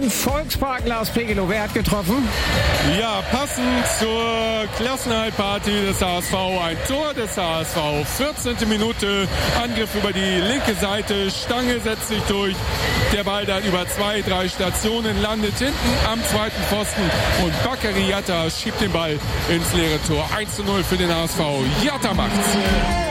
im Volkspark Lars Pegelow. Wer hat getroffen? Ja, passend zur Klassenerhalt-Party des HSV ein Tor des HSV. 14. Minute, Angriff über die linke Seite, Stange setzt sich durch. Der Ball dann über 2-3 Stationen landet hinten am zweiten Pfosten und Bakary Yatta schiebt den Ball ins leere Tor. 1:0 für den HSV. Yatta macht's.